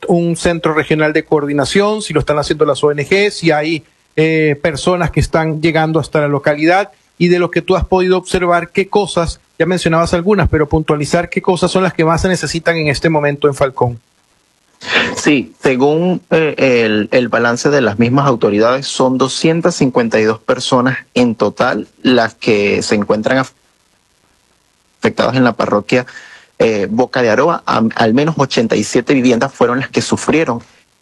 un centro regional de coordinación, si lo están haciendo las ONG, si hay personas que están llegando hasta la localidad, y de lo que tú has podido observar, qué cosas, ya mencionabas algunas, pero puntualizar qué cosas son las que más se necesitan en este momento en Falcón. Sí, según el balance de las mismas autoridades, son 252 personas en total las que se encuentran afectadas en la parroquia Boca de Aroa. Al menos 87 viviendas fueron las que sufrieron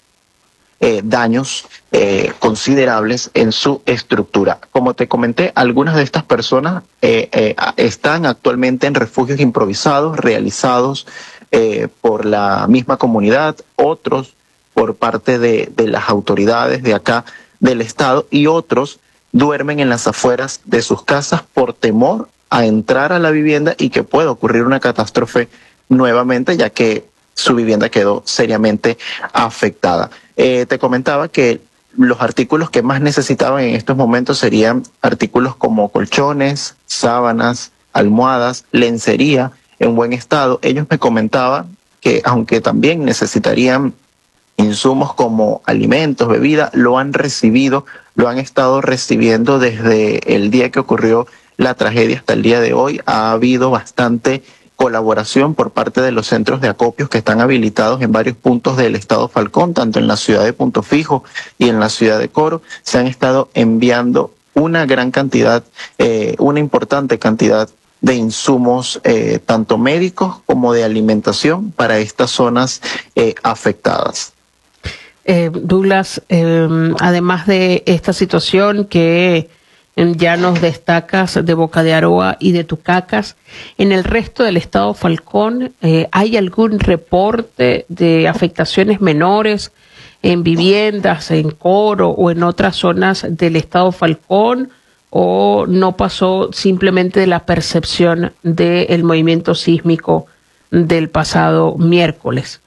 daños considerables en su estructura. Como te comenté, algunas de estas personas están actualmente en refugios improvisados realizados por la misma comunidad, otros por parte de las autoridades de acá del estado, y otros duermen en las afueras de sus casas por temor a entrar a la vivienda y que pueda ocurrir una catástrofe nuevamente, ya que su vivienda quedó seriamente afectada. Te comentaba que los artículos que más necesitaban en estos momentos serían artículos como colchones, sábanas, almohadas, lencería en buen estado. Ellos me comentaban que aunque también necesitarían insumos como alimentos, bebida, lo han recibido, lo han estado recibiendo desde el día que ocurrió la tragedia hasta el día de hoy. Ha habido bastante colaboración por parte de los centros de acopios que están habilitados en varios puntos del estado Falcón, tanto en la ciudad de Punto Fijo y en la ciudad de Coro. Se han estado enviando una gran cantidad, una importante cantidad de insumos, tanto médicos como de alimentación para estas zonas afectadas. Douglas, además de esta situación que ya nos destacas de Boca de Aroa y de Tucacas, en el resto del estado Falcón, ¿hay algún reporte de afectaciones menores en viviendas, en Coro o en otras zonas del estado Falcón? ¿O no pasó simplemente de la percepción del movimiento sísmico del pasado miércoles?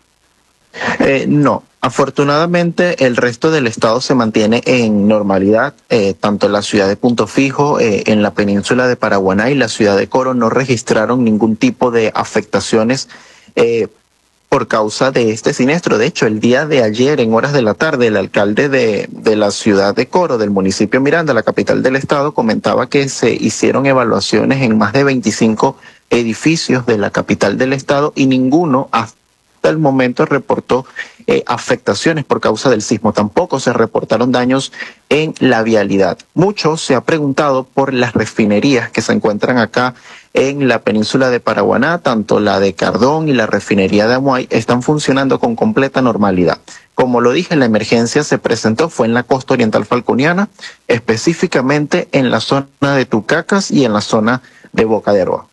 No, afortunadamente el resto del estado se mantiene en normalidad, tanto en la ciudad de Punto Fijo, en la península de Paraguaná y la ciudad de Coro no registraron ningún tipo de afectaciones por causa de este siniestro. De hecho, el día de ayer, en horas de la tarde, el alcalde de la ciudad de Coro, del municipio Miranda, la capital del estado, comentaba que se hicieron evaluaciones en más de 25 edificios de la capital del estado y ninguno hasta el momento reportó afectaciones por causa del sismo. Tampoco se reportaron daños en la vialidad. Mucho se ha preguntado por las refinerías que se encuentran acá en la península de Paraguaná, tanto la de Cardón y la refinería de Amuay están funcionando con completa normalidad. Como lo dije, la emergencia se presentó, fue en la costa oriental falconiana, específicamente en la zona de Tucacas y en la zona de Boca de Aroa.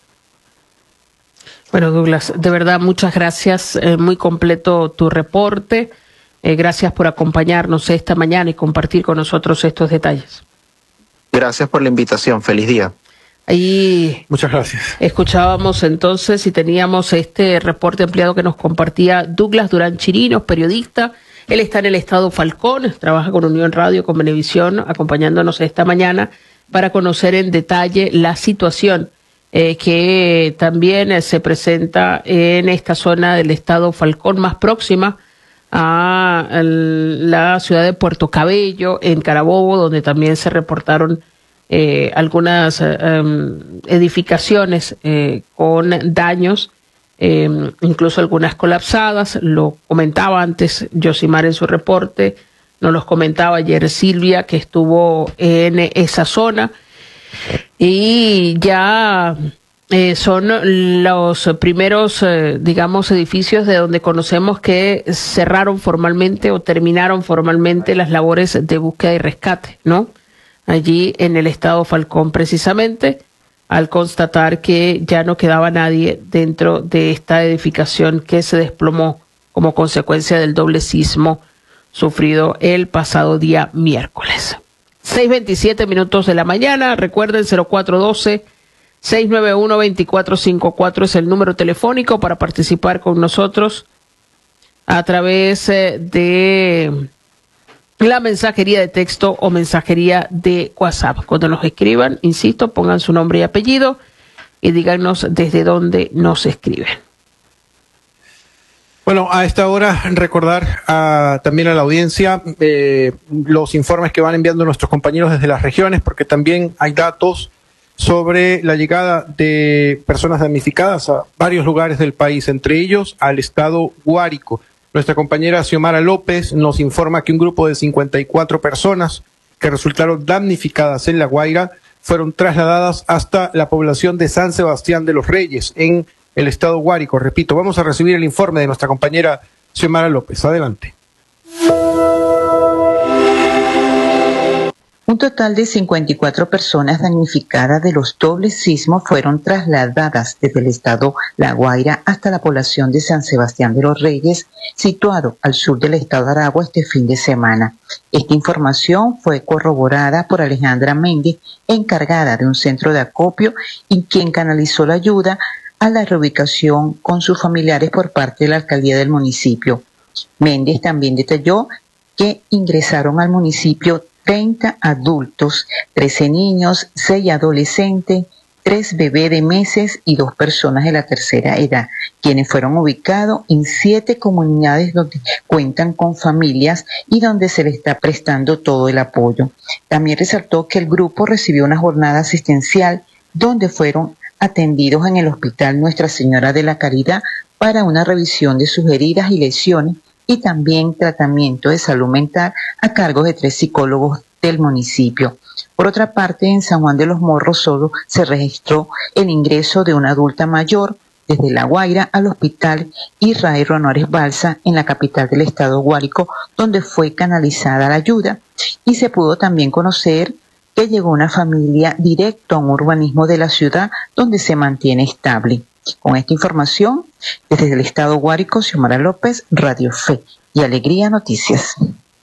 Bueno, Douglas, de verdad, muchas gracias. Muy completo tu reporte. Gracias por acompañarnos esta mañana y compartir con nosotros estos detalles. Gracias por la invitación. Feliz día. Ahí muchas gracias. Escuchábamos entonces y teníamos este reporte ampliado que nos compartía Douglas Durán Chirinos, periodista. Él está en el estado Falcón, trabaja con Unión Radio, con Venevisión, acompañándonos esta mañana para conocer en detalle la situación que también se presenta en esta zona del estado Falcón, más próxima a la ciudad de Puerto Cabello, en Carabobo, donde también se reportaron algunas edificaciones con daños, incluso algunas colapsadas. Lo comentaba antes Yosimar en su reporte, nos los comentaba ayer Silvia, que estuvo en esa zona. Y ya son los primeros, digamos, edificios de donde conocemos que cerraron formalmente o terminaron formalmente las labores de búsqueda y rescate, ¿no? Allí en el estado Falcón, precisamente, al constatar que ya no quedaba nadie dentro de esta edificación que se desplomó como consecuencia del doble sismo sufrido el pasado día miércoles. 6:27 de la mañana, recuerden 0412-691-2454 es el número telefónico para participar con nosotros a través de la mensajería de texto o mensajería de WhatsApp. Cuando nos escriban, insisto, pongan su nombre y apellido y díganos desde dónde nos escriben. Bueno, a esta hora recordar también a la audiencia los informes que van enviando nuestros compañeros desde las regiones, porque también hay datos sobre la llegada de personas damnificadas a varios lugares del país, entre ellos al estado Guárico. Nuestra compañera Xiomara López nos informa que un grupo de 54 personas que resultaron damnificadas en La Guaira fueron trasladadas hasta la población de San Sebastián de los Reyes, en el estado Guárico. Repito, vamos a recibir el informe de nuestra compañera Xiomara López. Adelante. Un total de 54 personas damnificadas de los dobles sismos fueron trasladadas desde el estado La Guaira hasta la población de San Sebastián de los Reyes, situado al sur del estado Aragua, este fin de semana. Esta información fue corroborada por Alejandra Méndez, encargada de un centro de acopio y quien canalizó la ayuda a la reubicación con sus familiares por parte de la alcaldía del municipio. Méndez también detalló que ingresaron al municipio 30 adultos, 13 niños, 6 adolescentes, 3 bebés de meses y 2 personas de la tercera edad, quienes fueron ubicados en 7 comunidades donde cuentan con familias y donde se les está prestando todo el apoyo. También resaltó que el grupo recibió una jornada asistencial donde fueron atendidos en el Hospital Nuestra Señora de la Caridad para una revisión de sus heridas y lesiones y también tratamiento de salud mental a cargo de 3 psicólogos del municipio. Por otra parte, en San Juan de los Morros solo se registró el ingreso de una adulta mayor desde La Guaira al Hospital Israel Honores Balsa en la capital del estado Guárico, donde fue canalizada la ayuda. Y se pudo también conocer que llegó una familia directo a un urbanismo de la ciudad donde se mantiene estable. Con esta información, desde el estado Guárico, Xiomara López, Radio Fe y Alegría Noticias.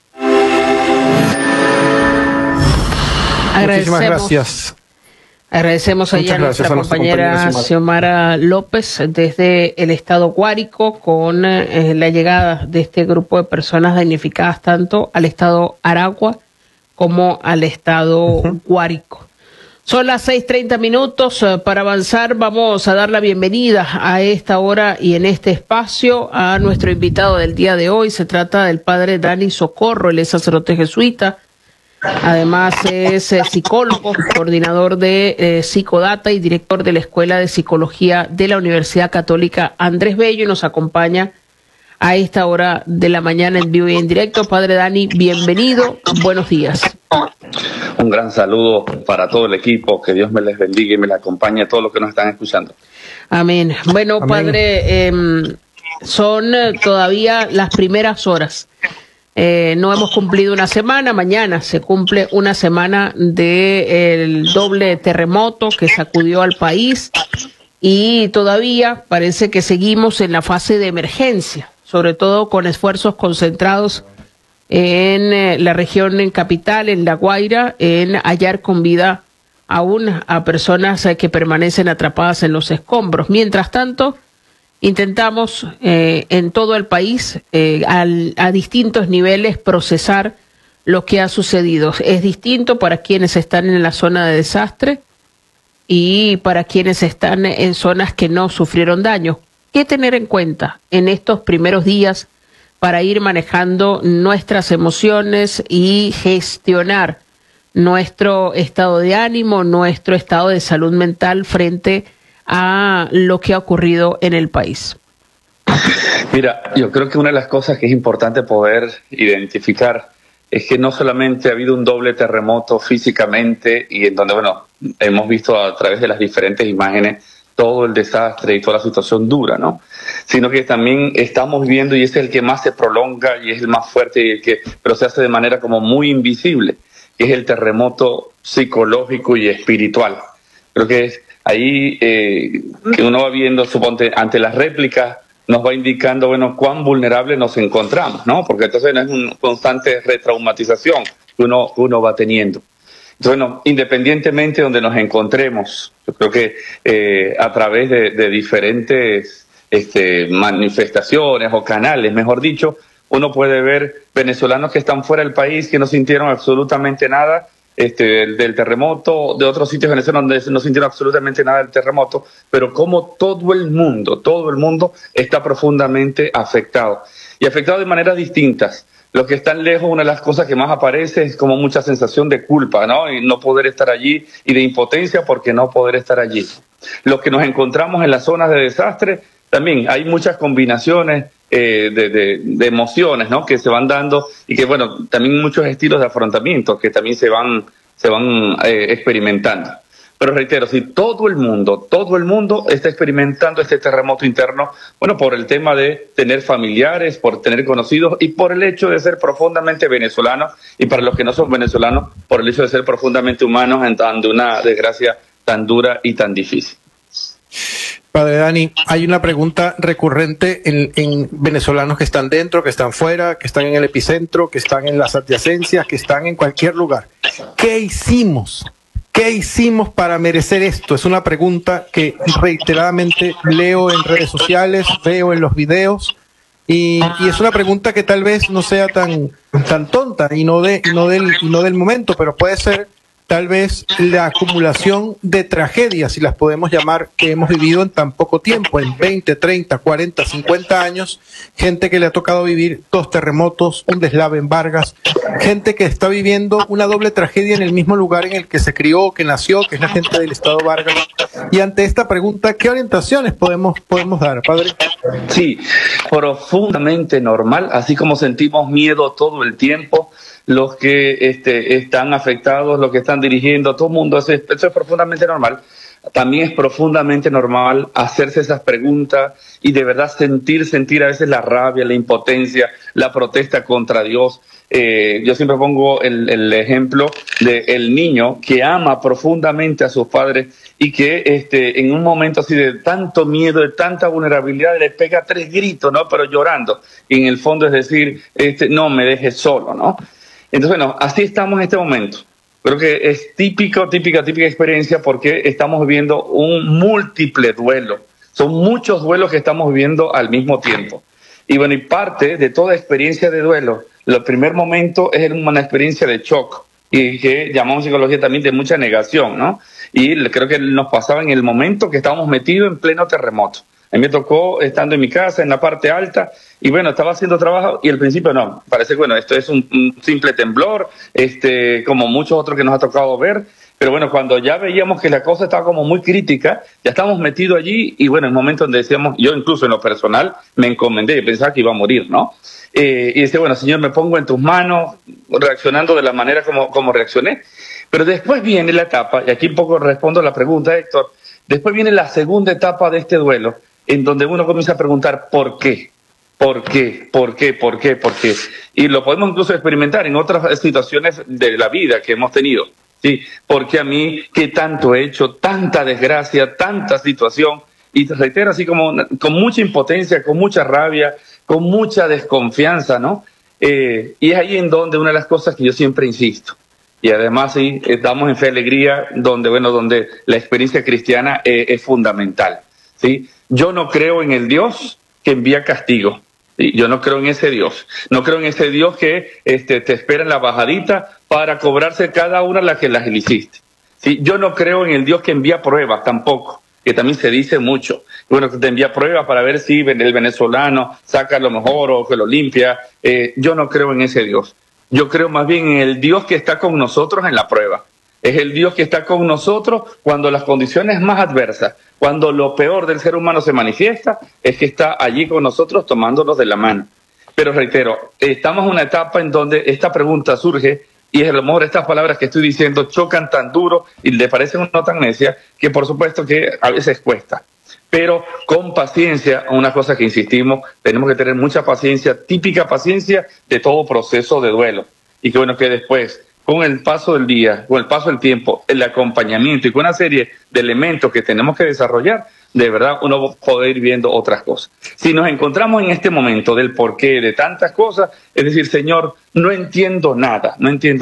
Muchísimas gracias. Agradecemos a nuestra compañera Xiomara López desde el estado Guárico con la llegada de este grupo de personas damnificadas tanto al estado Aragua como al estado Guárico. Son las 6:30 para avanzar. Vamos a dar la bienvenida a esta hora y en este espacio a nuestro invitado del día de hoy. Se trata del padre Dani Socorro, él es sacerdote jesuita. Además es psicólogo, coordinador de Psicodata y director de la Escuela de Psicología de la Universidad Católica Andrés Bello y nos acompaña a esta hora de la mañana en vivo y en directo. Padre Dani, bienvenido, buenos días. Un gran saludo para todo el equipo, que Dios me les bendiga y me les acompañe a todos los que nos están escuchando. Amén. Bueno, amén. Padre, son todavía las primeras horas. No hemos cumplido una semana, mañana se cumple una semana del doble terremoto que sacudió al país y todavía parece que seguimos en la fase de emergencia, sobre todo con esfuerzos concentrados en la región capital, en La Guaira, en hallar con vida aún a personas que permanecen atrapadas en los escombros. Mientras tanto, intentamos en todo el país, a distintos niveles, procesar lo que ha sucedido. Es distinto para quienes están en la zona de desastre y para quienes están en zonas que no sufrieron daño. ¿Qué tener en cuenta en estos primeros días para ir manejando nuestras emociones y gestionar nuestro estado de ánimo, nuestro estado de salud mental frente a lo que ha ocurrido en el país? Mira, yo creo que una de las cosas que es importante poder identificar es que no solamente ha habido un doble terremoto físicamente y en donde, bueno, hemos visto a través de las diferentes imágenes todo el desastre y toda la situación dura, ¿no? Sino que también estamos viendo, y ese es el que más se prolonga y es el más fuerte, y pero se hace de manera como muy invisible, que es el terremoto psicológico y espiritual. Creo que es ahí que uno va viendo, suponte, ante las réplicas, nos va indicando, bueno, cuán vulnerables nos encontramos, ¿no? Porque entonces no es una constante retraumatización que uno va teniendo. Entonces, bueno, independientemente de donde nos encontremos, yo creo que a través de diferentes manifestaciones o canales, mejor dicho, uno puede ver venezolanos que están fuera del país, que no sintieron absolutamente nada, del terremoto, de otros sitios de Venezuela donde no sintieron absolutamente nada del terremoto, pero como todo el mundo está profundamente afectado, y afectado de maneras distintas. Los que están lejos, una de las cosas que más aparece es como mucha sensación de culpa, ¿no? Y no poder estar allí, y de impotencia porque no poder estar allí. Los que nos encontramos en las zonas de desastre, también hay muchas combinaciones de emociones, ¿no? Que se van dando, y que, bueno, también muchos estilos de afrontamiento que también se van experimentando. Pero reitero, si todo el mundo está experimentando este terremoto interno, bueno, por el tema de tener familiares, por tener conocidos, y por el hecho de ser profundamente venezolanos, y para los que no son venezolanos, por el hecho de ser profundamente humanos ante una desgracia tan dura y tan difícil. Padre Dani, hay una pregunta recurrente en venezolanos que están dentro, que están fuera, que están en el epicentro, que están en las adyacencias, que están en cualquier lugar. ¿Qué hicimos? ¿Qué hicimos para merecer esto? Es una pregunta que reiteradamente leo en redes sociales, veo en los videos, y es una pregunta que tal vez no sea tan tonta y no del momento, pero puede ser tal vez la acumulación de tragedias, si las podemos llamar, que hemos vivido en tan poco tiempo, en 20, 30, 40, 50 años, gente que le ha tocado vivir 2 terremotos, un deslave en Vargas, gente que está viviendo una doble tragedia en el mismo lugar en el que se crió, que nació, que es la gente del estado Vargas. Y ante esta pregunta, ¿qué orientaciones podemos dar, padre? Sí, profundamente normal, así como sentimos miedo todo el tiempo, los que están afectados, los que están dirigiendo, todo el mundo, eso es profundamente normal. También es profundamente normal hacerse esas preguntas y de verdad sentir a veces la rabia, la impotencia, la protesta contra Dios. Yo siempre pongo el ejemplo del niño que ama profundamente a sus padres y que en un momento así de tanto miedo, de tanta vulnerabilidad, le pega 3 gritos, ¿no? Pero llorando. Y en el fondo es decir, no me dejes solo, ¿no? Entonces, bueno, así estamos en este momento. Creo que es típica experiencia porque estamos viviendo un múltiple duelo. Son muchos duelos que estamos viviendo al mismo tiempo. Y bueno, y parte de toda experiencia de duelo, el primer momento es una experiencia de shock y que llamamos en psicología también de mucha negación, ¿no? Y creo que nos pasaba en el momento que estábamos metidos en pleno terremoto. A mí me tocó estando en mi casa, en la parte alta, y bueno, estaba haciendo trabajo y al principio no, parece que bueno, esto es un simple temblor, como muchos otros que nos ha tocado ver, pero bueno, cuando ya veíamos que la cosa estaba como muy crítica, ya estábamos metidos allí y bueno, el momento donde decíamos, yo incluso en lo personal me encomendé, pensaba que iba a morir, ¿no? Y decía, bueno, Señor, me pongo en tus manos, reaccionando de la manera como reaccioné, pero después viene la etapa, y aquí un poco respondo a la pregunta, Héctor, después viene la segunda etapa de este duelo, en donde uno comienza a preguntar ¿por qué? ¿Por qué? ¿Por qué? ¿Por qué? ¿Por qué? Y lo podemos incluso experimentar en otras situaciones de la vida que hemos tenido. ¿Sí? ¿Por qué a mí? ¿Qué tanto he hecho? Tanta desgracia, tanta situación. Y te reitero así como con mucha impotencia, con mucha rabia, con mucha desconfianza, ¿no? Y es ahí en donde una de las cosas que yo siempre insisto. Y además sí, estamos en Fe y Alegría, donde la experiencia cristiana es fundamental. ¿Sí? Yo no creo en el Dios que envía castigo. ¿Sí? Yo no creo en ese Dios. No creo en ese Dios que te espera en la bajadita para cobrarse cada una las que las hiciste. ¿Sí? Yo no creo en el Dios que envía pruebas tampoco, que también se dice mucho. Bueno, que te envía pruebas para ver si el venezolano saca lo mejor o que lo limpia. Yo no creo en ese Dios. Yo creo más bien en el Dios que está con nosotros en la prueba. Es el Dios que está con nosotros cuando las condiciones más adversas, cuando lo peor del ser humano se manifiesta, es que está allí con nosotros tomándonos de la mano. Pero reitero, estamos en una etapa en donde esta pregunta surge y a lo mejor estas palabras que estoy diciendo chocan tan duro y le parecen no tan necias que por supuesto que a veces cuesta. Pero con paciencia, una cosa que insistimos, tenemos que tener mucha paciencia, típica paciencia de todo proceso de duelo. Y que bueno, que después, con el paso del día, con el paso del tiempo, el acompañamiento y con una serie de elementos que tenemos que desarrollar, de verdad uno puede ir viendo otras cosas. Si nos encontramos en este momento del porqué de tantas cosas, es decir, Señor, no entiendo nada,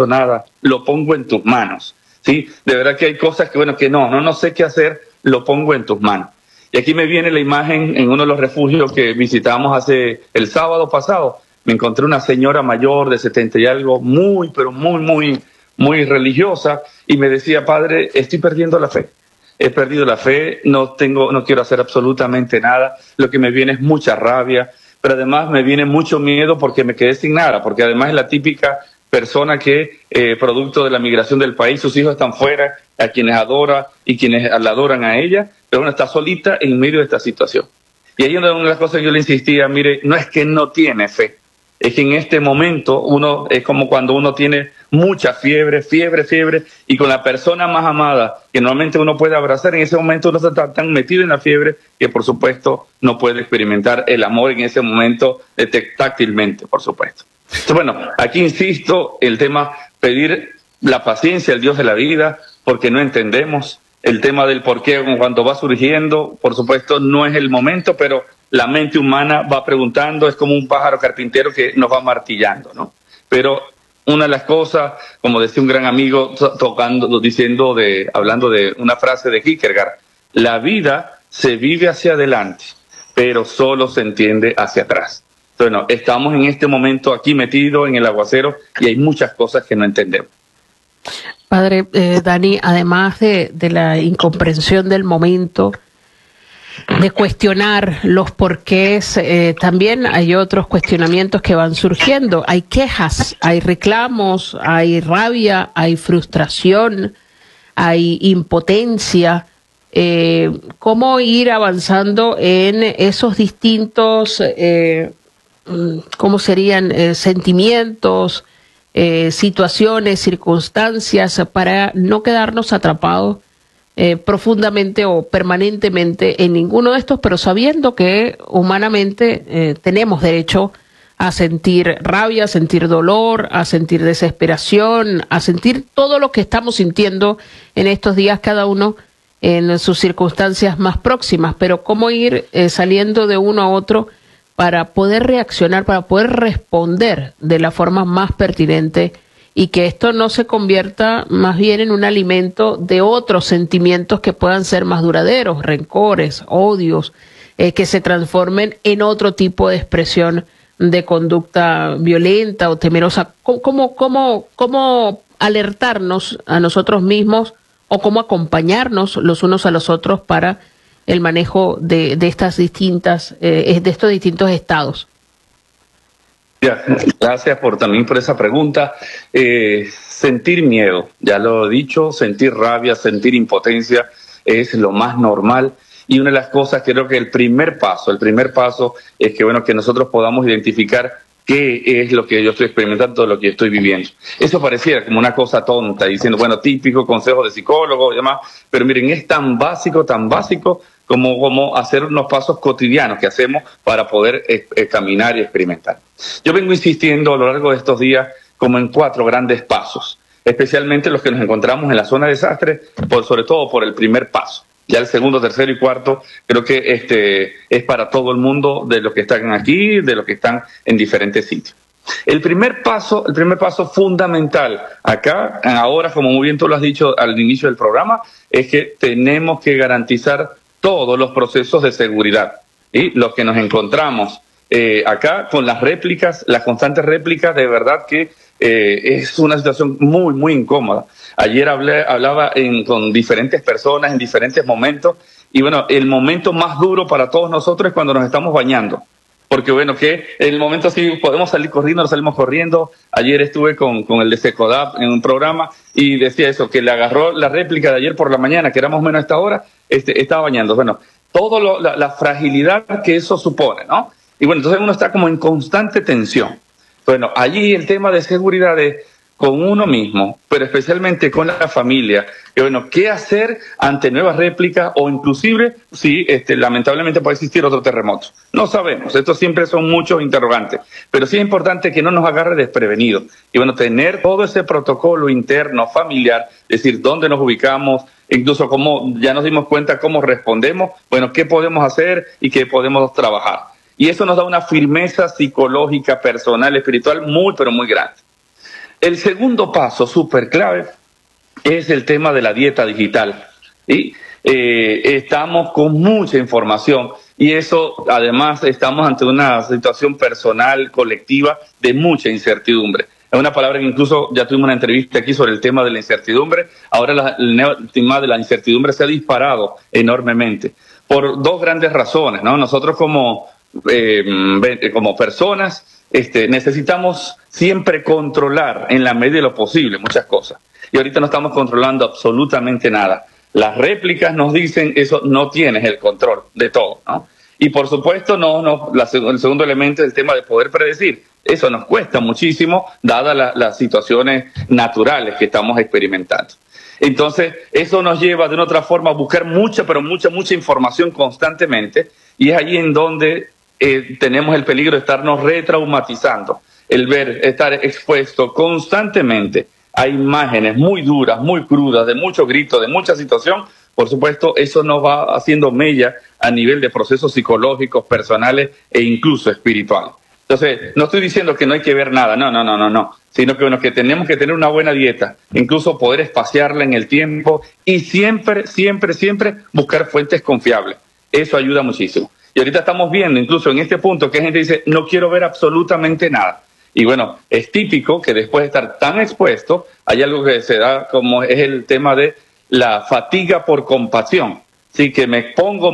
lo pongo en tus manos. ¿Sí? De verdad que hay cosas que, bueno, que no sé qué hacer, lo pongo en tus manos. Y aquí me viene la imagen en uno de los refugios que visitamos el sábado pasado. Me encontré una señora mayor de 70 y algo, muy muy religiosa, y me decía, padre, estoy perdiendo la fe. He perdido la fe, no quiero hacer absolutamente nada, lo que me viene es mucha rabia, pero además me viene mucho miedo porque me quedé sin nada, porque además es la típica persona que, producto de la migración del país, sus hijos están fuera, a quienes adora y quienes la adoran a ella, pero bueno, está solita en medio de esta situación. Y ahí una de las cosas que yo le insistía, mire, no es que no tiene fe, es que en este momento es como cuando uno tiene mucha fiebre, y con la persona más amada que normalmente uno puede abrazar, en ese momento uno está tan metido en la fiebre que por supuesto no puede experimentar el amor en ese momento táctilmente, por supuesto. Entonces, bueno, aquí insisto, el tema, pedir la paciencia al Dios de la vida, porque no entendemos. El tema del por qué cuando va surgiendo, por supuesto, no es el momento, pero la mente humana va preguntando, es como un pájaro carpintero que nos va martillando, ¿no? Pero una de las cosas, como decía un gran amigo, hablando de una frase de Kierkegaard, la vida se vive hacia adelante, pero solo se entiende hacia atrás. Entonces, bueno, estamos en este momento aquí metidos en el aguacero y hay muchas cosas que no entendemos. Padre Dani, además de la incomprensión del momento, de cuestionar los porqués, también hay otros cuestionamientos que van surgiendo. Hay quejas, hay reclamos, hay rabia, hay frustración, hay impotencia. ¿Cómo ir avanzando en esos distintos, cómo serían, sentimientos, situaciones, circunstancias, para no quedarnos atrapados profundamente o permanentemente en ninguno de estos, pero sabiendo que humanamente tenemos derecho a sentir rabia, a sentir dolor, a sentir desesperación, a sentir todo lo que estamos sintiendo en estos días, cada uno en sus circunstancias más próximas, pero cómo ir saliendo de uno a otro para poder reaccionar, para poder responder de la forma más pertinente, y que esto no se convierta más bien en un alimento de otros sentimientos que puedan ser más duraderos, rencores, odios, que se transformen en otro tipo de expresión de conducta violenta o temerosa. ¿Cómo alertarnos a nosotros mismos o cómo acompañarnos los unos a los otros para el manejo de estas distintas, de estos distintos estados? Gracias también por esa pregunta. Sentir miedo, ya lo he dicho, sentir rabia, sentir impotencia es lo más normal. Y una de las cosas, creo que el primer paso es que, bueno, que nosotros podamos identificar qué es lo que yo estoy experimentando, lo que estoy viviendo. Eso pareciera como una cosa tonta, diciendo, bueno, típico consejo de psicólogo y demás, pero miren, es tan básico como hacer unos pasos cotidianos que hacemos para poder caminar y experimentar. Yo vengo insistiendo a lo largo de estos días como en 4 grandes pasos, especialmente los que nos encontramos en la zona de desastre, sobre todo por el primer paso. Ya el segundo, tercero y cuarto creo que es para todo el mundo, de los que están aquí, de los que están en diferentes sitios. El primer paso fundamental acá, ahora, como muy bien tú lo has dicho al inicio del programa, es que tenemos que garantizar todos los procesos de seguridad. Y los que nos encontramos acá con las constantes réplicas, de verdad que es una situación muy, muy incómoda. Ayer hablaba con diferentes personas en diferentes momentos, y bueno, el momento más duro para todos nosotros es cuando nos estamos bañando. Porque bueno, que en el momento sí podemos salir corriendo, nos salimos corriendo. Ayer estuve con el de Secodap en un programa y decía eso, que le agarró la réplica de ayer por la mañana, que era más o menos a esta hora, estaba bañando. Bueno, toda la fragilidad que eso supone, ¿no? Y bueno, entonces uno está como en constante tensión. Bueno, allí el tema de seguridad es con uno mismo, pero especialmente con la familia. Y bueno, ¿qué hacer ante nuevas réplicas o inclusive si lamentablemente puede existir otro terremoto? No sabemos, estos siempre son muchos interrogantes, pero sí es importante que no nos agarre desprevenidos. Y bueno, tener todo ese protocolo interno, familiar, es decir, dónde nos ubicamos, incluso cómo ya nos dimos cuenta cómo respondemos, bueno, qué podemos hacer y qué podemos trabajar. Y eso nos da una firmeza psicológica, personal, espiritual muy, pero muy grande. El segundo paso, súper clave, es el tema de la dieta digital. ¿Sí? Estamos con mucha información y eso, además, estamos ante una situación personal, colectiva, de mucha incertidumbre. Es una palabra que incluso ya tuvimos una entrevista aquí sobre el tema de la incertidumbre. Ahora el tema de la incertidumbre se ha disparado enormemente por dos grandes razones, ¿no? Nosotros como personas necesitamos siempre controlar en la medida de lo posible muchas cosas. Y ahorita no estamos controlando absolutamente nada. Las réplicas nos dicen eso, no tienes el control de todo, ¿no? Y por supuesto, el segundo elemento es el tema de poder predecir. Eso nos cuesta muchísimo, dadas las situaciones naturales que estamos experimentando. Entonces, eso nos lleva de una otra forma a buscar mucha información constantemente, y es ahí en donde tenemos el peligro de estarnos retraumatizando. Estar expuesto constantemente a imágenes muy duras, muy crudas, de mucho grito, de mucha situación. Por supuesto, eso nos va haciendo mella a nivel de procesos psicológicos, personales e incluso espirituales. Entonces, no estoy diciendo que no hay que ver nada, no, sino que tenemos que tener una buena dieta, incluso poder espaciarla en el tiempo y siempre buscar fuentes confiables. Eso ayuda muchísimo. Y ahorita estamos viendo, incluso en este punto, que gente dice, no quiero ver absolutamente nada. Y bueno, es típico que después de estar tan expuesto, hay algo que se da como es el tema de la fatiga por compasión. Sí, que me expongo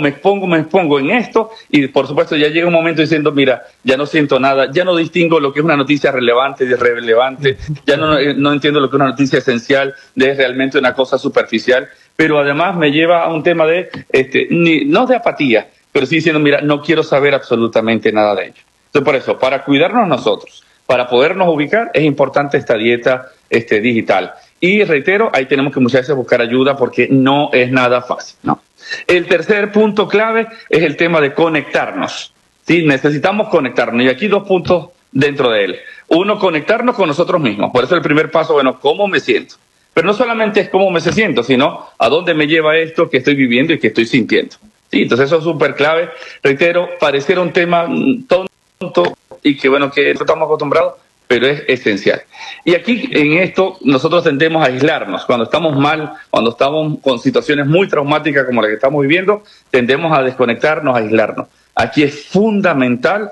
en esto, y por supuesto ya llega un momento diciendo, mira, ya no siento nada, ya no distingo lo que es una noticia relevante de irrelevante, ya no entiendo lo que es una noticia esencial de realmente una cosa superficial, pero además me lleva a un tema de, no de apatía, pero sí diciendo, mira, no quiero saber absolutamente nada de ello. Entonces, por eso, para cuidarnos nosotros, para podernos ubicar, es importante esta dieta digital. Y reitero, ahí tenemos que muchas veces buscar ayuda porque no es nada fácil, ¿no? El tercer punto clave es el tema de conectarnos. ¿Sí? Necesitamos conectarnos. Y aquí 2 puntos dentro de él. Uno, conectarnos con nosotros mismos. Por eso el primer paso, bueno, ¿cómo me siento? Pero no solamente es cómo me siento, sino a dónde me lleva esto que estoy viviendo y que estoy sintiendo. ¿Sí? Entonces eso es súper clave. Reitero, pareciera un tema tonto y que bueno, que no estamos acostumbrados, pero es esencial. Y aquí en esto nosotros tendemos a aislarnos. Cuando estamos mal, cuando estamos con situaciones muy traumáticas como la que estamos viviendo, tendemos a desconectarnos, a aislarnos. Aquí es fundamental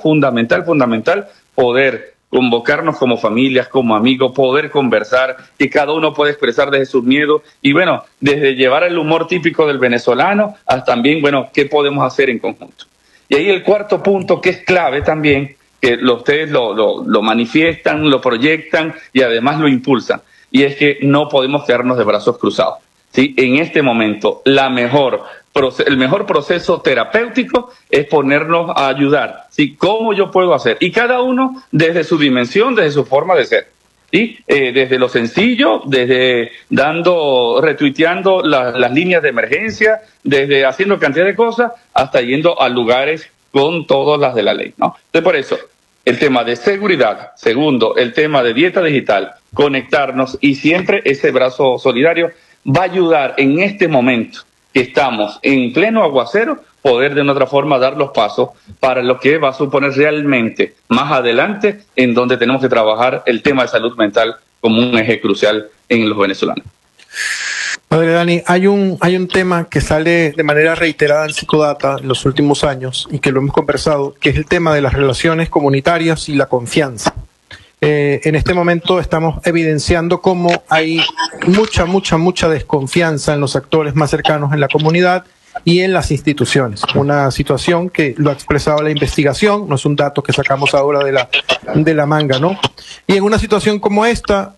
poder convocarnos como familias, como amigos, poder conversar, que cada uno pueda expresar desde sus miedos y bueno, desde llevar el humor típico del venezolano hasta también, bueno, qué podemos hacer en conjunto. Y ahí el cuarto punto que es clave también, que ustedes lo manifiestan, lo proyectan y además lo impulsan. Y es que no podemos quedarnos de brazos cruzados. ¿Sí? En este momento, el mejor proceso terapéutico es ponernos a ayudar. ¿Sí? ¿Cómo yo puedo hacer? Y cada uno desde su dimensión, desde su forma de ser. ¿Sí? Desde lo sencillo, desde retuiteando las líneas de emergencia, desde haciendo cantidad de cosas, hasta yendo a lugares con todas las de la ley, ¿no? Entonces, por eso, el tema de seguridad, segundo, el tema de dieta digital, conectarnos y siempre ese brazo solidario va a ayudar en este momento que estamos en pleno aguacero, poder de una otra forma dar los pasos para lo que va a suponer realmente más adelante en donde tenemos que trabajar el tema de salud mental como un eje crucial en los venezolanos. Padre Dani, hay un tema que sale de manera reiterada en Psicodata en los últimos años y que lo hemos conversado, que es el tema de las relaciones comunitarias y la confianza. En este momento estamos evidenciando cómo hay mucha desconfianza en los actores más cercanos en la comunidad y en las instituciones. Una situación que lo ha expresado la investigación, no es un dato que sacamos ahora de la manga, ¿no? Y en una situación como esta,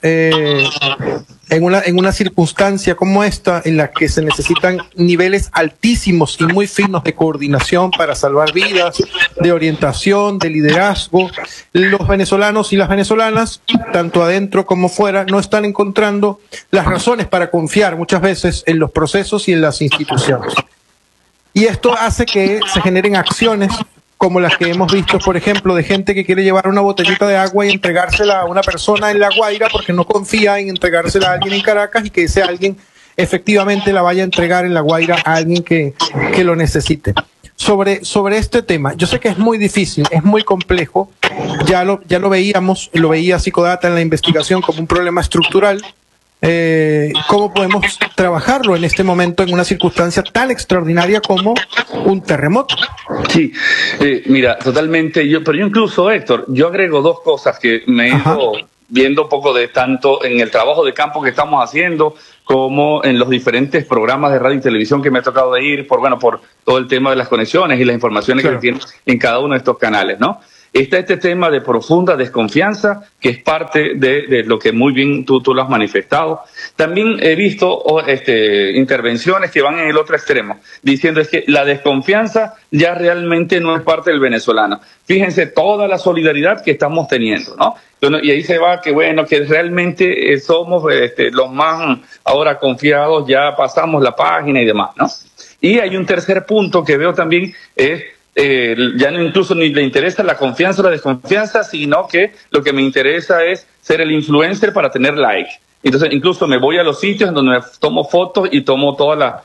en una circunstancia como esta, en la que se necesitan niveles altísimos y muy finos de coordinación para salvar vidas, de orientación, de liderazgo, los venezolanos y las venezolanas, tanto adentro como fuera, no están encontrando las razones para confiar muchas veces en los procesos y en las instituciones. Y esto hace que se generen acciones como las que hemos visto, por ejemplo, de gente que quiere llevar una botellita de agua y entregársela a una persona en La Guaira porque no confía en entregársela a alguien en Caracas y que ese alguien efectivamente la vaya a entregar en La Guaira a alguien que lo necesite. Sobre este tema, yo sé que es muy difícil, es muy complejo, ya lo veíamos, lo veía Psicodata en la investigación como un problema estructural. ¿Cómo podemos trabajarlo en este momento en una circunstancia tan extraordinaria como un terremoto? Sí, mira, totalmente. Pero yo incluso, Héctor, yo agrego 2 cosas que me he ido viendo un poco de tanto en el trabajo de campo que estamos haciendo, como en los diferentes programas de radio y televisión que me ha tocado de ir, por todo el tema de las conexiones y las informaciones que tienen en cada uno de estos canales, ¿no? Está este tema de profunda desconfianza, que es parte de lo que muy bien tú lo has manifestado. También he visto intervenciones que van en el otro extremo, diciendo es que la desconfianza ya realmente no es parte del venezolano. Fíjense toda la solidaridad que estamos teniendo, ¿no? Y ahí se va que realmente somos los más ahora confiados, ya pasamos la página y demás, ¿no? Y hay un tercer punto que veo también es ya no incluso ni le interesa la confianza o la desconfianza, sino que lo que me interesa es ser el influencer para tener like. Entonces incluso me voy a los sitios en donde me tomo fotos y tomo todas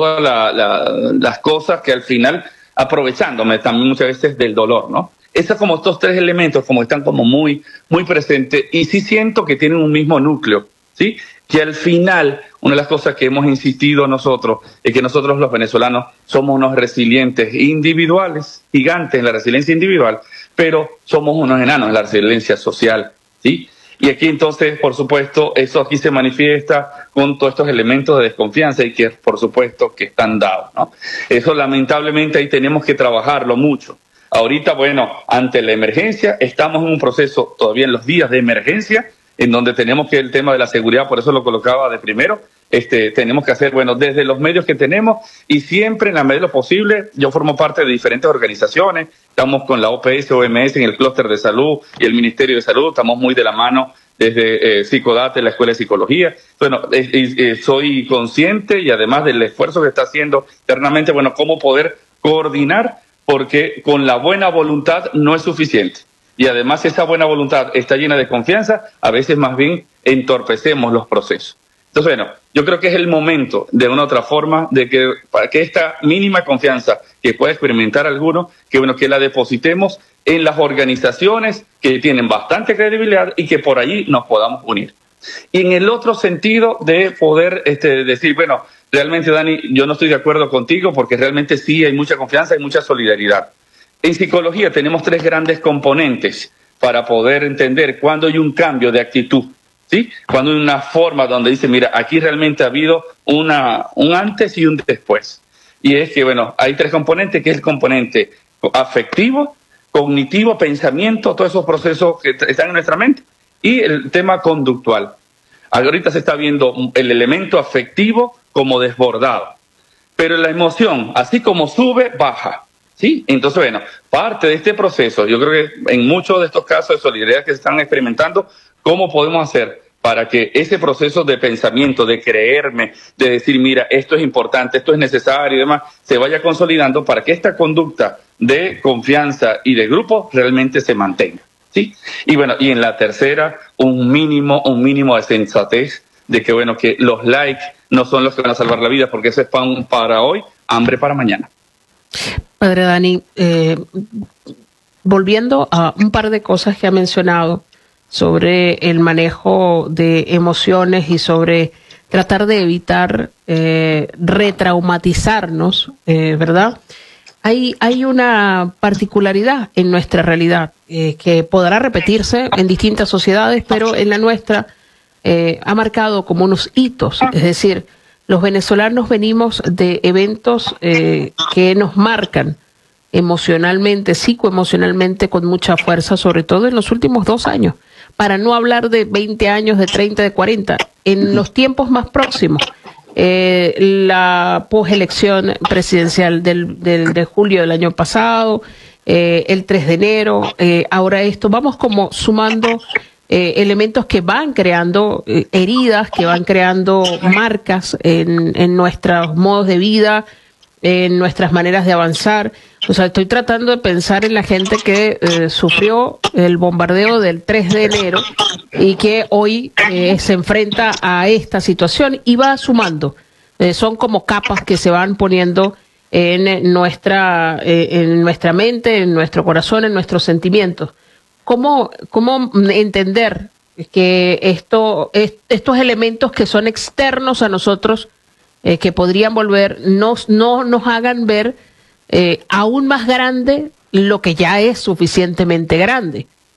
las cosas que al final, aprovechándome también muchas veces del dolor, ¿no? Esos como estos tres elementos como están como muy, muy presentes y sí siento que tienen un mismo núcleo, ¿sí? Que al final, una de las cosas que hemos insistido nosotros es que nosotros los venezolanos somos unos resilientes individuales, gigantes en la resiliencia individual, pero somos unos enanos en la resiliencia social, ¿sí? Y aquí entonces, por supuesto, eso aquí se manifiesta con todos estos elementos de desconfianza y que, por supuesto, que están dados, ¿no? Eso lamentablemente ahí tenemos que trabajarlo mucho. Ahorita, ante la emergencia, estamos en un proceso todavía en los días de emergencia, en donde tenemos que el tema de la seguridad, por eso lo colocaba de primero, tenemos que hacer, desde los medios que tenemos y siempre en la medida de lo posible, yo formo parte de diferentes organizaciones, estamos con la OPS, OMS en el clúster de salud y el Ministerio de Salud, estamos muy de la mano desde Psicodate, la Escuela de Psicología. Soy consciente y además del esfuerzo que está haciendo internamente, cómo poder coordinar, porque con la buena voluntad no es suficiente. Y además esa buena voluntad está llena de confianza, a veces más bien entorpecemos los procesos. Entonces, yo creo que es el momento, de una u otra forma, de que para que esta mínima confianza que pueda experimentar alguno, que la depositemos en las organizaciones que tienen bastante credibilidad y que por allí nos podamos unir. Y en el otro sentido de poder decir, realmente, Dani, yo no estoy de acuerdo contigo porque realmente sí hay mucha confianza y mucha solidaridad. En psicología tenemos tres grandes componentes para poder entender cuándo hay un cambio de actitud, ¿sí? Cuando hay una forma donde dice, mira, aquí realmente ha habido un antes y un después. Y es que, hay tres componentes, que es el componente afectivo, cognitivo, pensamiento, todos esos procesos que están en nuestra mente, y el tema conductual. Ahorita se está viendo el elemento afectivo como desbordado, pero la emoción, así como sube, baja. Sí, entonces, parte de este proceso, yo creo que en muchos de estos casos de solidaridad que se están experimentando, ¿cómo podemos hacer para que ese proceso de pensamiento, de creerme, de decir, mira, esto es importante, esto es necesario y demás, se vaya consolidando para que esta conducta de confianza y de grupo realmente se mantenga? ¿Sí? Y en la tercera, un mínimo de sensatez de que, que los likes no son los que van a salvar la vida, porque eso es pan para hoy, hambre para mañana. Padre Dani, volviendo a un par de cosas que ha mencionado sobre el manejo de emociones y sobre tratar de evitar retraumatizarnos, ¿verdad? Hay una particularidad en nuestra realidad que podrá repetirse en distintas sociedades, pero en la nuestra ha marcado como unos hitos, es decir, los venezolanos venimos de eventos que nos marcan emocionalmente, psicoemocionalmente con mucha fuerza, sobre todo en los últimos 2 años, para no hablar de 20 años, de 30, de 40, en los tiempos más próximos. La poselección presidencial de julio del año pasado, el 3 de enero, ahora esto, vamos como sumando elementos que van creando heridas, que van creando marcas en nuestros modos de vida, en nuestras maneras de avanzar. O sea, estoy tratando de pensar en la gente que sufrió el bombardeo del 3 de enero y que hoy se enfrenta a esta situación y va sumando. Son como capas que se van poniendo en nuestra mente, en nuestro corazón, en nuestros sentimientos. ¿Cómo entender que estos elementos que son externos a nosotros, que podrían no nos hagan ver aún más grande lo que ya es suficientemente grande?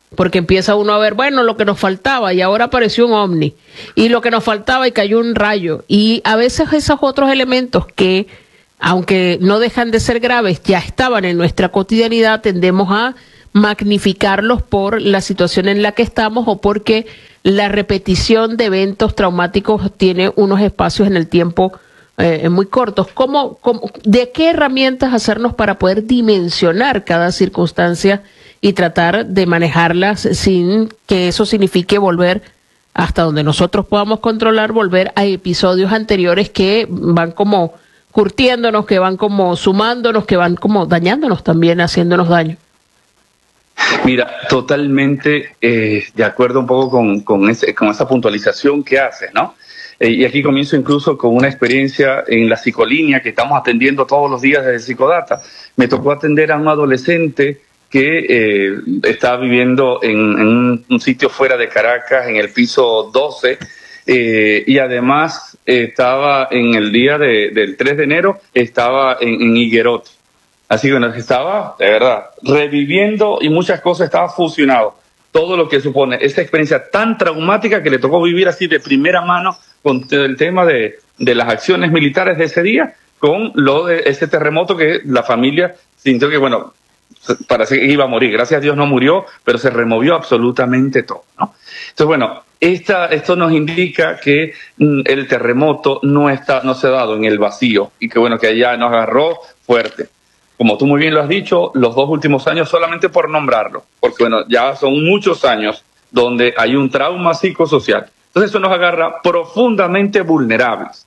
porque empieza uno a ver, bueno, lo que nos faltaba y ahora apareció un ovni, y lo que nos faltaba y cayó un rayo, y a veces esos otros elementos que, aunque no dejan de ser graves, ya estaban en nuestra cotidianidad, tendemos a magnificarlos por la situación en la que estamos o porque la repetición de eventos traumáticos tiene unos espacios en el tiempo muy cortos. ¿De qué herramientas hacernos para poder dimensionar cada circunstancia y tratar de manejarlas sin que eso signifique volver hasta donde nosotros podamos controlar, volver a episodios anteriores que van como curtiéndonos, que van como sumándonos, que van como dañándonos también, haciéndonos daño? Mira, totalmente de acuerdo un poco con esa puntualización que haces, ¿no? Y aquí comienzo incluso con una experiencia en la psicolínea que estamos atendiendo todos los días desde Psicodata. Me tocó atender a un adolescente que estaba viviendo en un sitio fuera de Caracas, en el piso 12, y además estaba en el día del 3 de enero, estaba en Higuerote. Así que bueno, estaba, de verdad, reviviendo y muchas cosas, estaba fusionado. Todo lo que supone esa experiencia tan traumática que le tocó vivir así de primera mano con el tema de las acciones militares de ese día, con lo de ese terremoto que la familia sintió que, bueno, parecía que iba a morir. Gracias a Dios no murió, pero se removió absolutamente todo, ¿no? Entonces, bueno, esto nos indica que el terremoto no se ha dado en el vacío y que, bueno, que allá nos agarró fuerte. Como tú muy bien lo has dicho, los 2 últimos años, solamente por nombrarlo, porque bueno, ya son muchos años donde hay un trauma psicosocial. Entonces eso nos agarra profundamente vulnerables,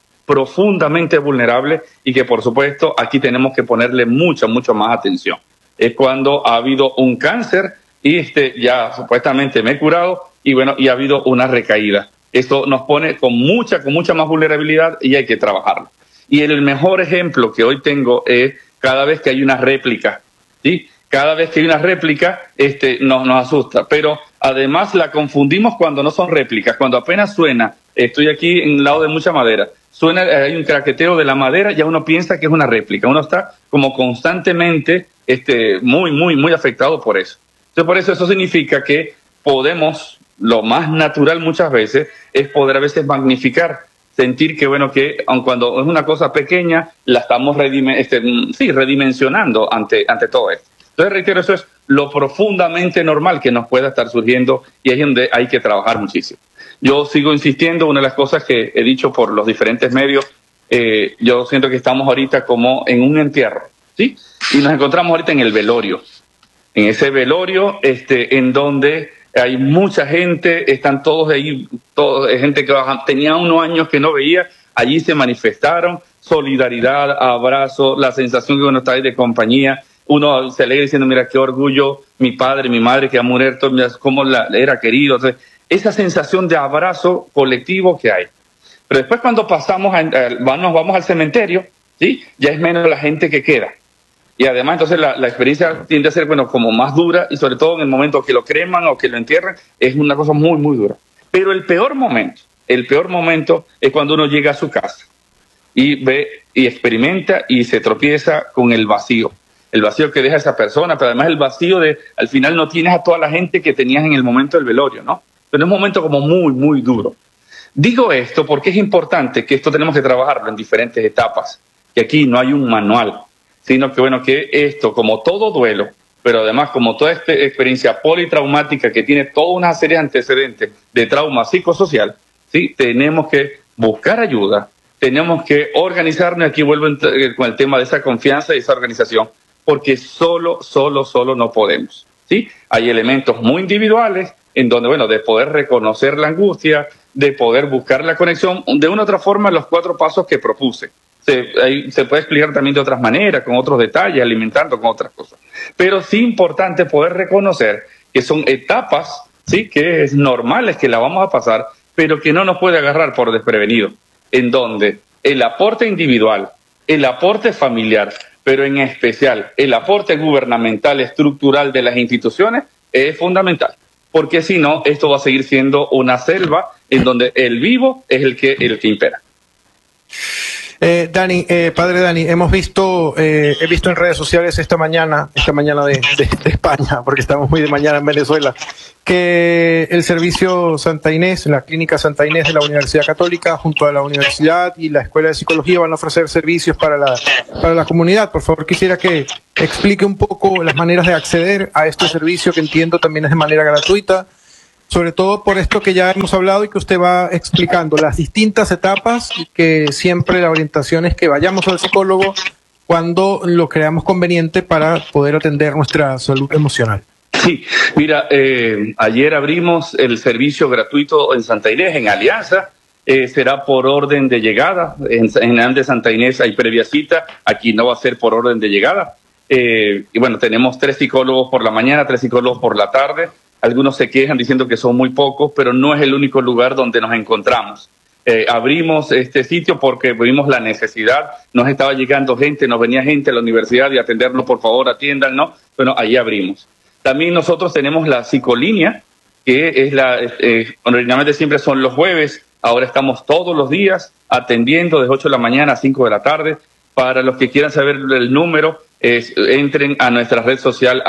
y que por supuesto aquí tenemos que ponerle mucho más atención. Es cuando ha habido un cáncer y ya supuestamente me he curado y bueno, y ha habido una recaída. Esto nos pone con mucha más vulnerabilidad y hay que trabajarlo. Y el mejor ejemplo que hoy tengo es cada vez que hay una réplica, ¿sí? Cada vez que hay una réplica, nos asusta. Pero además la confundimos cuando no son réplicas. Cuando apenas suena, estoy aquí en el lado de mucha madera, suena, hay un craqueteo de la madera, ya uno piensa que es una réplica. Uno está como constantemente muy afectado por eso. Entonces, por eso significa que podemos, lo más natural muchas veces, es poder a veces magnificar, sentir que, bueno, que aun cuando es una cosa pequeña, la estamos redimensionando ante todo esto. Entonces, reitero, eso es lo profundamente normal que nos pueda estar surgiendo y ahí es donde hay que trabajar muchísimo. Yo sigo insistiendo, una de las cosas que he dicho por los diferentes medios, yo siento que estamos ahorita como en un entierro, ¿sí? Y nos encontramos ahorita en el velorio. En ese velorio, en donde hay mucha gente, están todos ahí, gente que tenía unos años que no veía, allí se manifestaron, solidaridad, abrazo, la sensación que uno está ahí de compañía, uno se alegra diciendo, mira qué orgullo, mi padre, mi madre que ha muerto, mira cómo era querido. Entonces, esa sensación de abrazo colectivo que hay. Pero después cuando nos vamos al cementerio, ¿sí? Ya es menos la gente que queda. Y además, entonces, la experiencia tiende a ser, bueno, como más dura y sobre todo en el momento que lo creman o que lo entierran, es una cosa muy dura. Pero el peor momento es cuando uno llega a su casa y ve y experimenta y se tropieza con el vacío que deja esa persona, pero además el vacío de, al final no tienes a toda la gente que tenías en el momento del velorio, ¿no? Pero es un momento como muy duro. Digo esto porque es importante que esto tenemos que trabajarlo en diferentes etapas, que aquí no hay un manual, sino que, bueno, que esto, como todo duelo, pero además como toda esta experiencia politraumática que tiene toda una serie de antecedentes de trauma psicosocial, ¿sí? Tenemos que buscar ayuda, tenemos que organizarnos, aquí vuelvo con el tema de esa confianza y esa organización, porque solo no podemos, ¿sí? Hay elementos muy individuales en donde, bueno, de poder reconocer la angustia, de poder buscar la conexión, de una u otra forma los 4 pasos que propuse. Se puede explicar también de otras maneras, con otros detalles, alimentando con otras cosas. Pero sí importante poder reconocer que son etapas, sí, que es normales que la vamos a pasar, pero que no nos puede agarrar por desprevenido, en donde el aporte individual, el aporte familiar, pero en especial el aporte gubernamental, estructural de las instituciones es fundamental, porque si no, esto va a seguir siendo una selva en donde el vivo es el que impera. Padre Dani, he visto en redes sociales esta mañana de España, porque estamos muy de mañana en Venezuela, que el servicio Santa Inés, la clínica Santa Inés de la Universidad Católica, junto a la universidad y la Escuela de Psicología, van a ofrecer servicios para la comunidad. Por favor, quisiera que explique un poco las maneras de acceder a este servicio, que entiendo también es de manera gratuita, sobre todo por esto que ya hemos hablado y que usted va explicando, las distintas etapas, y que siempre la orientación es que vayamos al psicólogo cuando lo creamos conveniente para poder atender nuestra salud emocional. Sí, mira, ayer abrimos el servicio gratuito en Santa Inés, en Alianza. Será por orden de llegada. En Andes Santa Inés hay previa cita, aquí no va a ser por orden de llegada. Y bueno, tenemos 3 psicólogos por la mañana, 3 psicólogos por la tarde. Algunos se quejan diciendo que son muy pocos, pero no es el único lugar donde nos encontramos. Abrimos este sitio porque vimos la necesidad, nos estaba llegando gente, nos venía gente a la universidad y atendernos, por favor, atiéndanos. Bueno, ahí abrimos. También nosotros tenemos la psicolínea, que es originalmente siempre son los jueves, ahora estamos todos los días atendiendo de 8 de la mañana a 5 de la tarde. Para los que quieran saber el número, entren a nuestra red social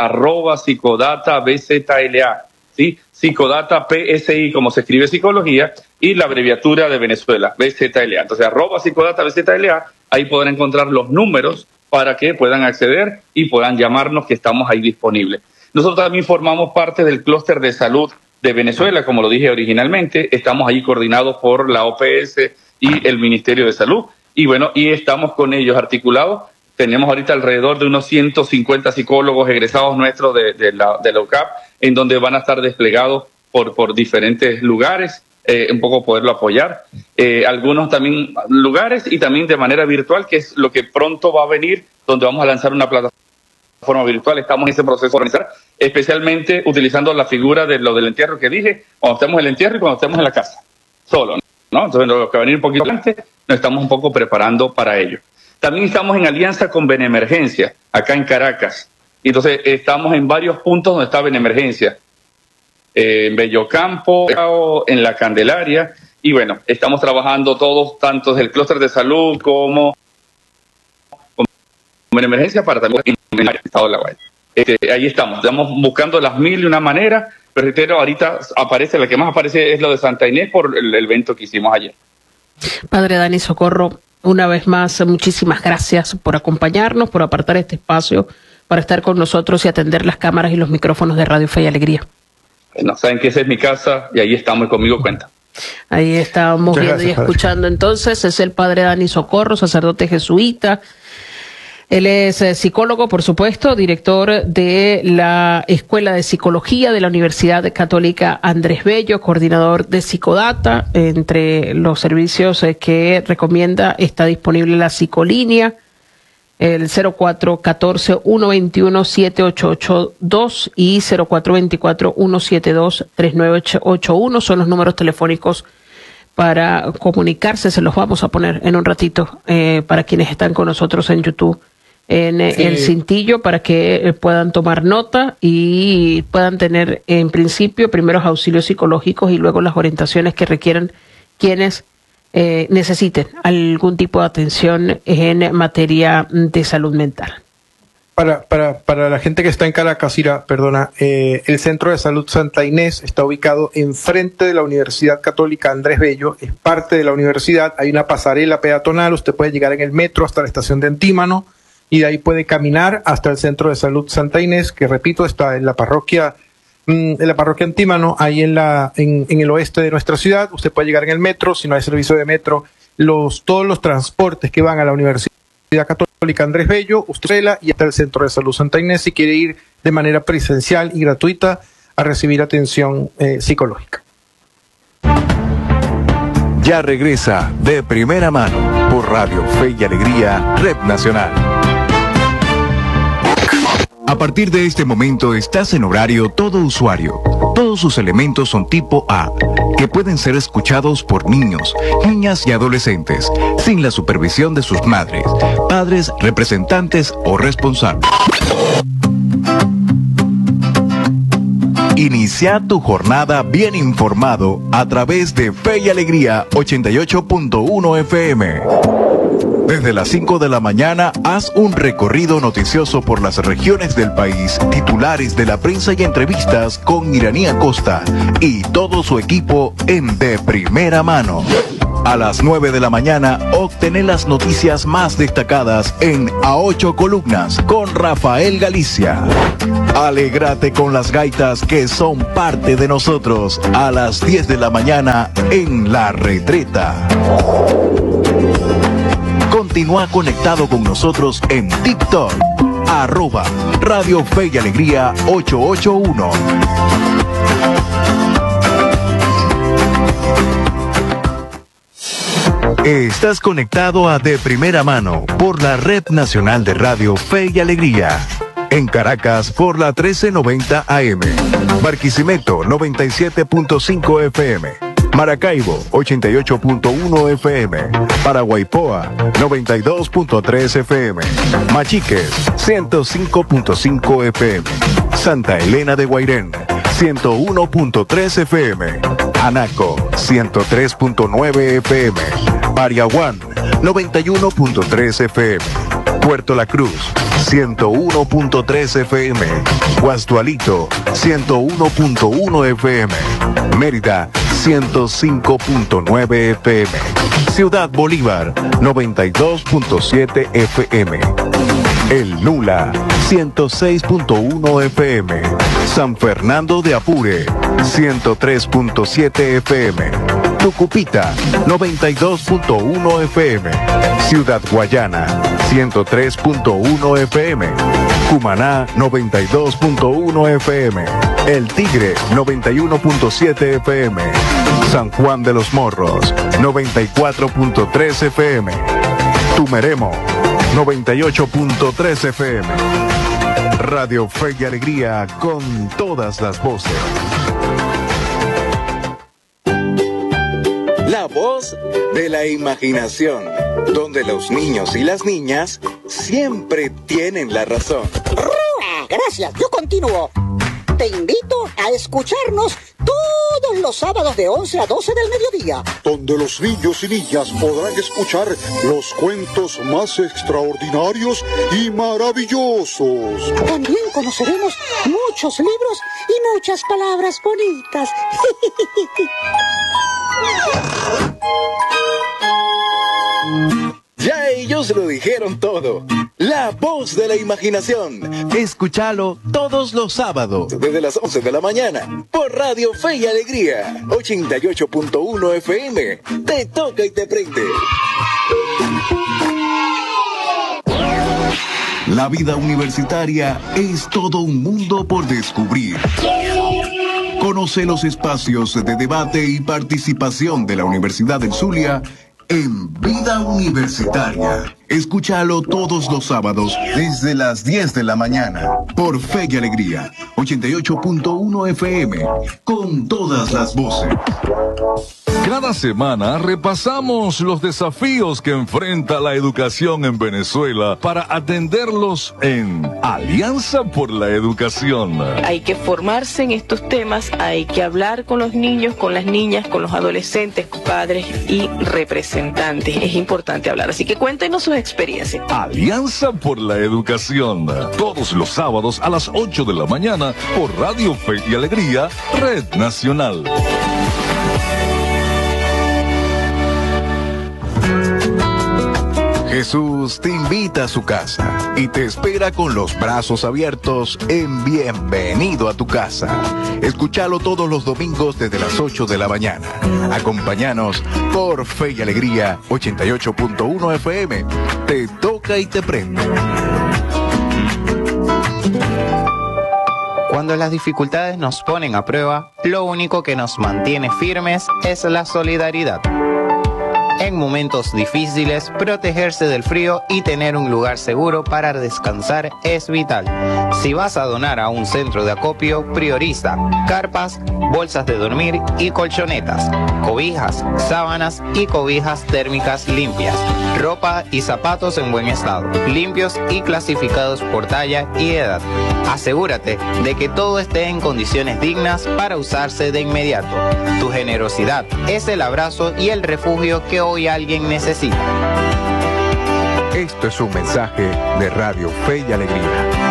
@psicodatabzla, ¿sí? Psicodata PSI, como se escribe psicología, y la abreviatura de Venezuela, BZLA. Entonces, @psicodatabzla, ahí podrán encontrar los números para que puedan acceder y puedan llamarnos, que estamos ahí disponibles. Nosotros también formamos parte del clúster de salud de Venezuela, como lo dije originalmente. Estamos ahí coordinados por la OPS y el Ministerio de Salud. Y bueno, y estamos con ellos articulados. Tenemos ahorita alrededor de unos 150 psicólogos egresados nuestros de la UCAP, en donde van a estar desplegados por diferentes lugares, un poco poderlo apoyar. Algunos también lugares y también de manera virtual, que es lo que pronto va a venir, donde vamos a lanzar una plataforma virtual. Estamos en ese proceso de organizar, especialmente utilizando la figura de lo del entierro que dije, cuando estemos en el entierro y cuando estemos en la casa, solo, ¿no? Entonces, lo que va a venir un poquito antes, nos estamos un poco preparando para ello. También estamos en alianza con Benemergencia, acá en Caracas. Entonces, estamos en varios puntos donde está Benemergencia. En Bellocampo, en La Candelaria. Y bueno, estamos trabajando todos, tanto del clúster de salud como con Benemergencia, para también en el estado de La Guaira. Ahí estamos buscando las 1001 maneras, pero reitero, ahorita la que más aparece es lo de Santa Inés por el evento que hicimos ayer. Padre Dani Socorro, una vez más, muchísimas gracias por acompañarnos, por apartar este espacio para estar con nosotros y atender las cámaras y los micrófonos de Radio Fe y Alegría. Bueno, saben que esa es mi casa y ahí estamos y conmigo cuenta. Ahí estábamos viendo y escuchando. Entonces, es el Padre Dani Socorro, sacerdote jesuita. Él es psicólogo, por supuesto, director de la Escuela de Psicología de la Universidad Católica Andrés Bello, coordinador de Psicodata. Entre los servicios que recomienda está disponible la psicolínea, el 0414-121-7882 y 0424-172-3981 son los números telefónicos para comunicarse. Se los vamos a poner en un ratito para quienes están con nosotros en YouTube, en el cintillo, para que puedan tomar nota y puedan tener en principio primeros auxilios psicológicos y luego las orientaciones que requieran quienes necesiten algún tipo de atención en materia de salud mental. Para la gente que está en Caracas, Ira, el Centro de Salud Santa Inés está ubicado enfrente de la Universidad Católica Andrés Bello, es parte de la universidad, hay una pasarela peatonal, usted puede llegar en el metro hasta la estación de Antímano y de ahí puede caminar hasta el Centro de Salud Santa Inés, que repito, está en la parroquia Antímano, ahí en el oeste de nuestra ciudad. Usted puede llegar en el metro, si no hay servicio de metro, todos los transportes que van a la Universidad Católica Andrés Bello, usted y hasta el Centro de Salud Santa Inés si quiere ir de manera presencial y gratuita a recibir atención psicológica. Ya regresa De Primera Mano por Radio Fe y Alegría, Red Nacional. A partir de este momento estás en horario todo usuario. Todos sus elementos son tipo A, que pueden ser escuchados por niños, niñas y adolescentes, sin la supervisión de sus madres, padres, representantes o responsables. Inicia tu jornada bien informado a través de Fe y Alegría 88.1 FM. Desde las 5 de la mañana, haz un recorrido noticioso por las regiones del país, titulares de la prensa y entrevistas con Iraní Acosta y todo su equipo en De Primera Mano. A las 9 de la mañana, obtener las noticias más destacadas en A 8 Columnas con Rafael Galicia. Alégrate con las gaitas que son parte de nosotros a las 10 de la mañana en La Retreta. Continúa conectado con nosotros en TikTok, @Radio Fe y Alegría 881. Estás conectado a De Primera Mano por la Red Nacional de Radio Fe y Alegría. En Caracas por la 1390 AM. Barquisimeto 97.5 FM. Maracaibo 88.1 FM. Paraguaypoa 92.3 FM. Machiques 105.5 FM. Santa Elena de Guairén 101.3 FM. Anaco 103.9 FM. Pariaguán 91.3 FM. Puerto La Cruz 101.3 FM. Guastualito 101.1 FM. Mérida 105.9 FM. Ciudad Bolívar 92.7 FM. El Nula 106.1 FM. San Fernando de Apure 103.7 FM. Tucupita 92.1 FM. Ciudad Guayana 103.1 FM. Cumaná 92.1 FM. El Tigre 91.7 FM. San Juan de los Morros 94.3 FM. Tumeremo 98.3 FM. Radio Fe y Alegría con todas las voces. La voz de la imaginación, donde los niños y las niñas siempre tienen la razón. Gracias, yo continúo. Te invito a escucharnos todos los sábados de 11 a 12 del mediodía, donde los niños y niñas podrán escuchar los cuentos más extraordinarios y maravillosos. También conoceremos muchos libros y muchas palabras bonitas. Ya ellos lo dijeron todo. La voz de la imaginación. Escúchalo todos los sábados desde las 11 de la mañana por Radio Fe y Alegría 88.1 FM. Te toca y te prende. La vida universitaria es todo un mundo por descubrir. Conoce los espacios de debate y participación de la Universidad del Zulia en Vida Universitaria. Escúchalo todos los sábados desde las 10 de la mañana por Fe y Alegría 88.1 FM con todas las voces. Cada semana repasamos los desafíos que enfrenta la educación en Venezuela para atenderlos en Alianza por la Educación. Hay que formarse en estos temas, hay que hablar con los niños, con las niñas, con los adolescentes, padres y representantes. Es importante hablar, así que cuéntenos sus experiencias. Alianza por la Educación, todos los sábados a las 8 de la mañana por Radio Fe y Alegría, Red Nacional. Jesús te invita a su casa y te espera con los brazos abiertos en Bienvenido a tu Casa. Escúchalo todos los domingos desde las 8 de la mañana. Acompáñanos por Fe y Alegría 88.1 FM. Te toca y te prende. Cuando las dificultades nos ponen a prueba, lo único que nos mantiene firmes es la solidaridad. En momentos difíciles, protegerse del frío y tener un lugar seguro para descansar es vital. Si vas a donar a un centro de acopio, prioriza carpas, bolsas de dormir y colchonetas, cobijas, sábanas y cobijas térmicas limpias, ropa y zapatos en buen estado, limpios y clasificados por talla y edad. Asegúrate de que todo esté en condiciones dignas para usarse de inmediato. Tu generosidad es el abrazo y el refugio que hoy alguien necesita. Esto es un mensaje de Radio Fe y Alegría.